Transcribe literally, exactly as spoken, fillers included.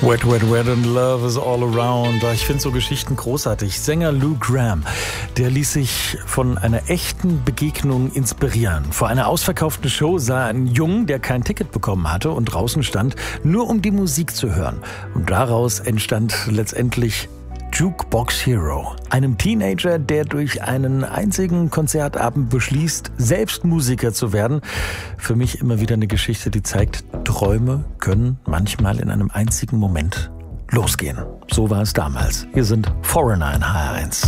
Wet, wet, wet and love is all around. Ich finde so Geschichten großartig. Sänger Lou Gramm, der ließ sich von einer echten Begegnung inspirieren. Vor einer ausverkauften Show sah er einen Jungen, der kein Ticket bekommen hatte und draußen stand, nur um die Musik zu hören. Und daraus entstand letztendlich Jukebox Hero, einem Teenager, der durch einen einzigen Konzertabend beschließt, selbst Musiker zu werden. Für mich immer wieder eine Geschichte, die zeigt, Träume können manchmal in einem einzigen Moment losgehen. So war es damals. Hier sind Foreigner in H R eins.